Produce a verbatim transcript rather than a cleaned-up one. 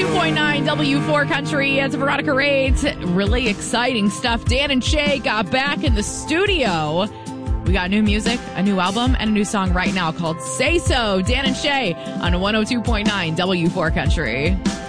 two point nine W four Country. It's Veronica Raids. Really exciting stuff. Dan and Shay got back in the studio. We got new music, a new album, and a new song right now called Say So. Dan and Shay on one oh two point nine W four Country.